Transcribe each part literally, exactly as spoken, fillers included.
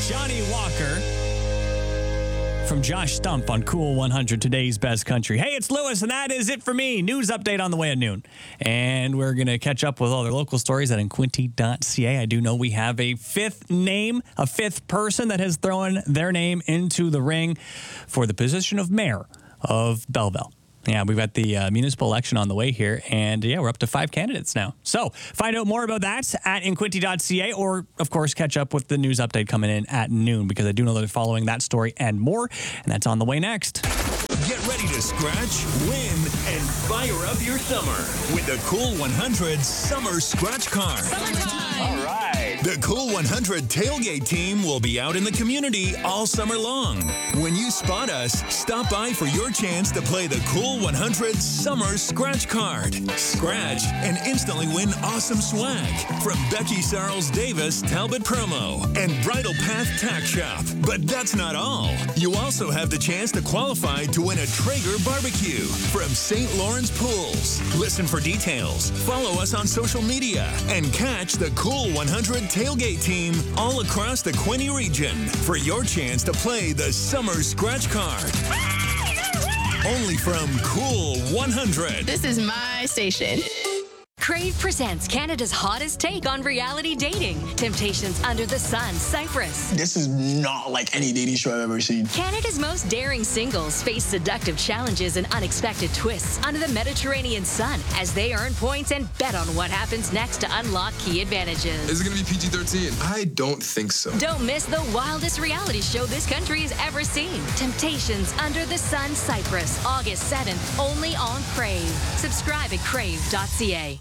Johnny Walker from Josh Stump on Cool one hundred, today's best country. Hey, it's Lewis, and that is it for me. News update on the way at noon. And we're going to catch up with all their local stories at inquinty dot c a. I do know we have a fifth name, a fifth person that has thrown their name into the ring for the position of mayor of Belleville. Yeah, we've got the uh, municipal election on the way here, and yeah, we're up to five candidates now. So find out more about that at inquinty dot c a, or, of course, catch up with the news update coming in at noon, because I do know they're following that story and more, and that's on the way next. Get ready to scratch, win, and fire up your summer with the Cool one hundred Summer Scratch Card. Summertime! All right! The Cool one hundred tailgate team will be out in the community all summer long. When you spot us, stop by for your chance to play the Cool one hundred Summer Scratch Card. Scratch and instantly win awesome swag from Becky Sarles Davis Talbot Promo and Bridal Path Tack Shop. But that's not all. You also have the chance to qualify to win a Traeger barbecue from Saint Lawrence Pools. Listen for details, follow us on social media, and catch the Cool one hundred tailgate team all across the Quinte region for your chance to play the Summer Scratch Card. Only from Cool one hundred. This is my station. Crave presents Canada's hottest take on reality dating. Temptations Under the Sun, Cyprus. This is not like any dating show I've ever seen. Canada's most daring singles face seductive challenges and unexpected twists under the Mediterranean sun as they earn points and bet on what happens next to unlock key advantages. Is it going to be P G thirteen? I don't think so. Don't miss the wildest reality show this country has ever seen. Temptations Under the Sun, Cyprus, August seventh, only on Crave. Subscribe at crave dot c a.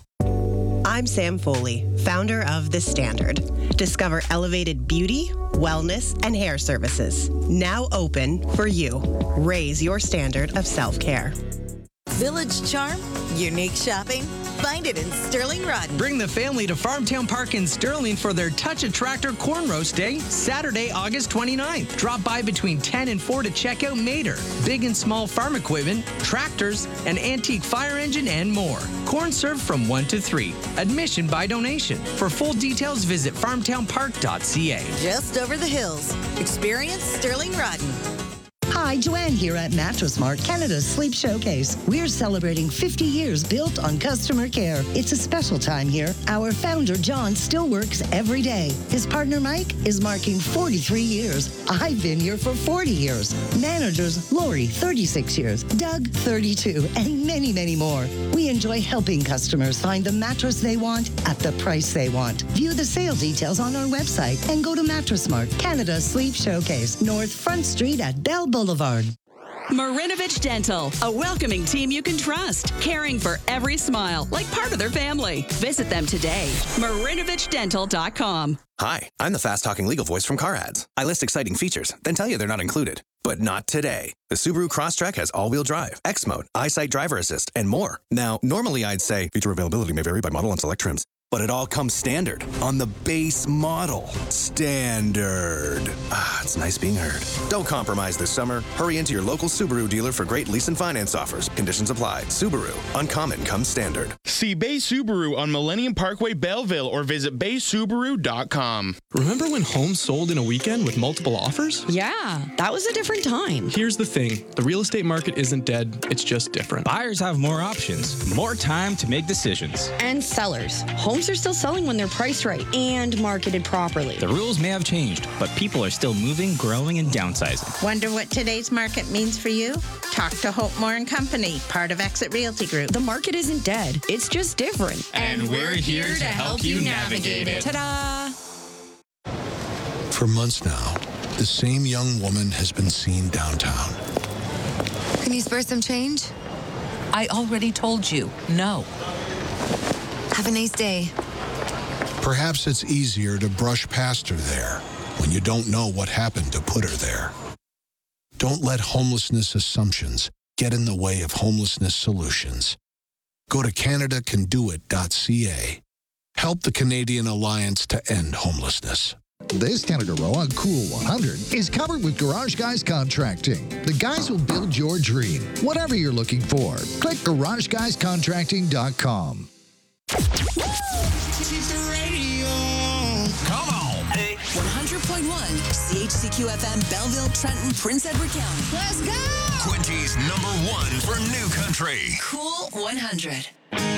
I'm Sam Foley, founder of The Standard. Discover elevated beauty, wellness, and hair services. Now open for you. Raise your standard of self-care. Village charm, unique shopping. Find it in Sterling Rodden. Bring the family to Farmtown Park in Sterling for their Touch a Tractor Corn Roast Day, Saturday, August twenty-ninth. Drop by between ten and four to check out Mater, big and small farm equipment, tractors, an antique fire engine, and more. Corn served from one to three. Admission by donation. For full details, visit farmtown park dot c a. Just over the hills. Experience Sterling Rodden. Hi, Joanne here at Mattress Mart, Canada's Sleep Showcase. We're celebrating fifty years built on customer care. It's a special time here. Our founder, John, still works every day. His partner, Mike, is marking forty-three years. I've been here for forty years. Managers, Lori, thirty-six years. Doug, thirty-two, and many, many more. We enjoy helping customers find the mattress they want at the price they want. View the sale details on our website and go to Mattress Mart, Canada's Sleep Showcase, North Front Street at Bell Boulevard. Marinovich Dental, a welcoming team you can trust, caring for every smile like part of their family. Visit them today. marinovich dental dot com. Hi, I'm the fast-talking legal voice from Car Ads. I list exciting features, then tell you they're not included. But not today. The Subaru Crosstrek has all-wheel drive, X-Mode, EyeSight Driver Assist, and more. Now, normally I'd say feature availability may vary by model and select trims, but it all comes standard on the base model. Standard. Ah, it's nice being heard. Don't compromise this summer. Hurry into your local Subaru dealer for great lease and finance offers. Conditions apply. Subaru. Uncommon comes standard. See Bay Subaru on Millennium Parkway, Belleville, or visit bay subaru dot com. Remember when homes sold in a weekend with multiple offers? Yeah, that was a different time. Here's the thing. The real estate market isn't dead. It's just different. Buyers have more options, more time to make decisions. And sellers. Homes are still selling when they're priced right and marketed properly. The rules may have changed, but people are still moving, growing, and downsizing. Wonder what today's market means for you? Talk to Hope Moore and Company, part of Exit Realty Group. The market isn't dead. It's just different. And, and we're here to help you navigate it. Ta-da! For months now, the same young woman has been seen downtown. Can you spare some change? I already told you, no. Have a nice day. Perhaps it's easier to brush past her there when you don't know what happened to put her there. Don't let homelessness assumptions get in the way of homelessness solutions. Go to canada can do it dot c a. Help the Canadian Alliance to End Homelessness. This Canada Row on Cool one hundred is covered with Garage Guys Contracting. The guys will build your dream, whatever you're looking for. Click garage guys contracting dot com. Come on. one hundred hundred point one, C H C Q F M, Belleville, Trenton, Prince Edward County. Let's go! Quincy's number one for new country. Cool one hundred.